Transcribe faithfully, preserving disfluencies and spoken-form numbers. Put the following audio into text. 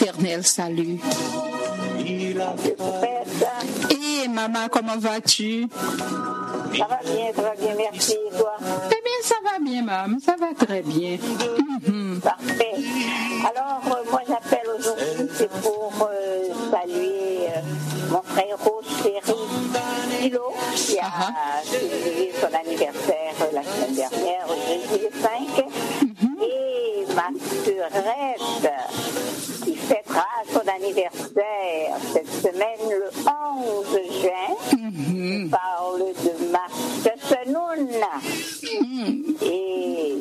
éternel salut. Et maman, comment vas-tu? Ça va bien, ça va bien, merci. Et toi? Eh bien, ça va bien, maman, ça va très bien. Mm-hmm. Parfait. Alors, euh, moi, j'appelle aujourd'hui, c'est pour euh, saluer euh, mon frère chéri Philo, qui a uh-huh. célébré son anniversaire euh, la semaine dernière, jeudi le cinq, mm-hmm. et ma sœurette, qui fêtera son anniversaire cette semaine le onze juin. Mm-hmm. On parle de ma Senoun. Mm-hmm. Et